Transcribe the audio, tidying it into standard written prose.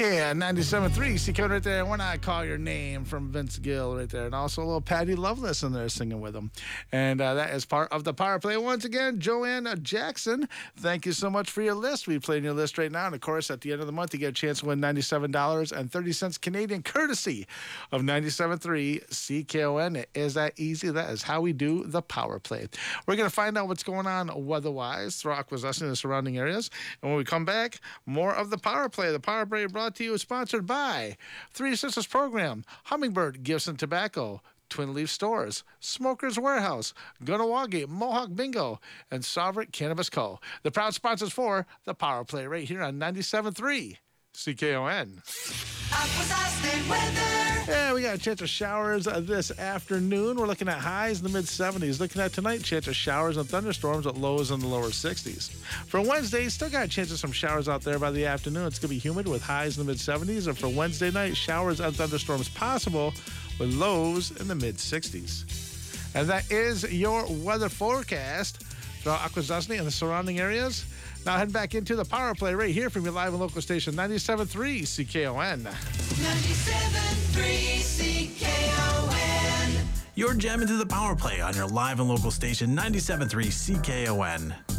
Yeah, 97.3. See, right there. When I Call Your Name from Vince Gill right there. And also a little Patty Loveless in there singing with him. And that is part of the Power Play. Once again, Joanna Jackson, thank you so much for your list. We played your list right now. And, of course, at the end of the month, you get a chance to win $97.30 Canadian, courtesy of 97.3 CKON. It is that easy. That is how we do the Power Play. We're going to find out what's going on weather-wise throughout Akwesasne and the surrounding areas. And when we come back, more of the Power Play. The Power Play brought to you is sponsored by Three Sisters Program, Hummingbird Gifts and Tobacco, Twin Leaf Stores, Smokers Warehouse, Gunnawagi, Mohawk Bingo, and Sovereign Cannabis Co. The proud sponsors for the Power Play right here on 97.3 CKON. Yeah, we got a chance of showers this afternoon. We're looking at highs in the mid-70s. Looking at tonight, chance of showers and thunderstorms at lows in the lower 60s. For Wednesday, still got a chance of some showers out there by the afternoon. It's going to be humid with highs in the mid-70s. And for Wednesday night, showers and thunderstorms possible with lows in the mid-60s. And that is your weather forecast throughout Akwesasne and the surrounding areas. Now heading back into the Power Play right here from your live and local station, 97.3 CKON. 97.3 CKON. You're jamming to the Power Play on your live and local station, 97.3 CKON.